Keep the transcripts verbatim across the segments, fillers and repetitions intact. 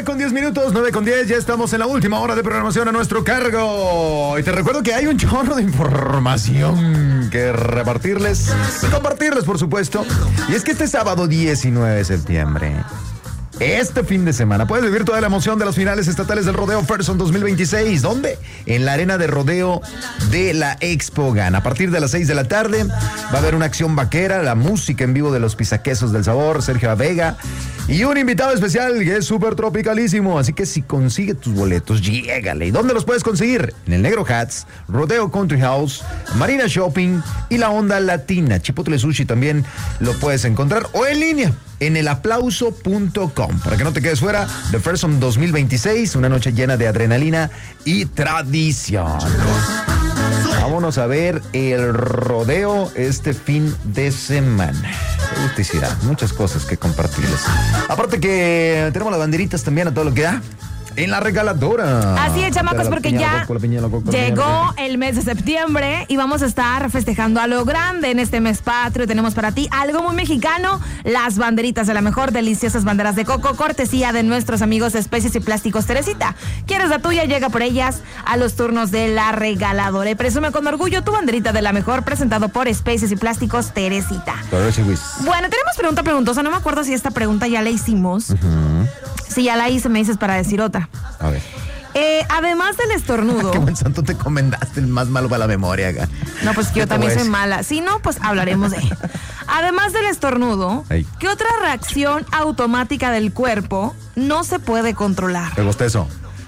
con diez minutos, nueve con diez, ya estamos en la última hora de programación a nuestro cargo. Y te recuerdo que hay un chorro de información que repartirles, y compartirles, por supuesto. Y es que este sábado diecinueve de septiembre, este fin de semana, puedes vivir toda la emoción de los finales estatales del Rodeo Ferson dos mil veintiséis. ¿Dónde? En la arena de rodeo de la Expo Gan. A partir de las seis de la tarde va a haber una acción vaquera, la música en vivo de los Pisaquesos del Sabor, Sergio Vega, y un invitado especial que es súper tropicalísimo. Así que si consigue tus boletos, llégale. ¿Y dónde los puedes conseguir? En el Negro Hats, Rodeo Country House, Marina Shopping y la Onda Latina. Chipotle Sushi también lo puedes encontrar, o en línea en el aplauso punto com, para que no te quedes fuera de Ferson dos mil veintiséis, una noche llena de adrenalina y tradición. Vámonos a ver el rodeo este fin de semana. Qué gusticidad, muchas cosas que compartirles. Aparte que tenemos las banderitas también a todo lo que da en la regaladora. Así es, chamacos, porque ya llegó el mes de septiembre y vamos a estar festejando a lo grande en este mes patrio. Tenemos para ti algo muy mexicano, las banderitas de la mejor, deliciosas banderas de coco, cortesía de nuestros amigos de Especies y Plásticos Teresita. ¿Quieres la tuya? Llega por ellas a los turnos de la regaladora y presume con orgullo tu banderita de la mejor, presentado por Especies y Plásticos Teresita. Bueno, tenemos pregunta preguntosa, no me acuerdo si esta pregunta ya la hicimos. Uh-huh. Si ya la hice, me dices para decir otra. A ver. Eh, además del estornudo. Qué buen santo te comendaste, el más malo para la memoria acá. No, pues que yo también soy mala. Si no, pues hablaremos de él. Además del estornudo, Ay. ¿qué otra reacción automática del cuerpo no se puede controlar? El bostezo.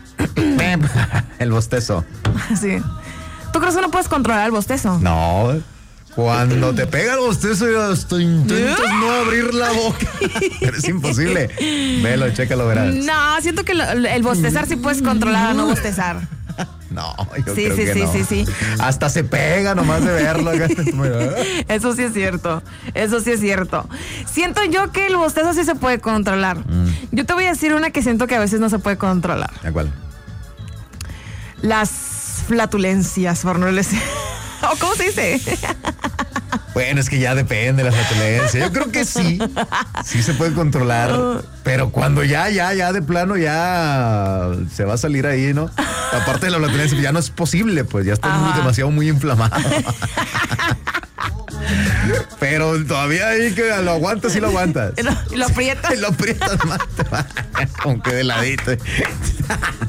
El bostezo. Sí. ¿Tú crees que no puedes controlar el bostezo? No. Cuando te pega el bostezo, ya hasta intentas no abrir la boca. Pero es imposible. Velo, chécalo, verás. No, siento que lo, el bostezar sí puedes controlar a no bostezar. No, yo sí, creo sí, que sí, no. sí, sí. Hasta se pega nomás de verlo. Eso sí es cierto. Eso sí es cierto. Siento yo que el bostezo sí se puede controlar. Mm. Yo te voy a decir una que siento que a veces no se puede controlar. ¿A cuál? Las flatulencias, por no les... ¿O cómo se dice? Bueno, es que ya depende de la flatulencia. Yo creo que sí, sí se puede controlar, pero cuando ya, ya, ya de plano ya se va a salir ahí, ¿no? Aparte de la flatulencia, ya no es posible, pues ya está muy, demasiado muy inflamado. Pero todavía ahí que lo aguantas y lo aguantas. Y lo, y lo aprietas. Y lo aprietas más, como que de ladito.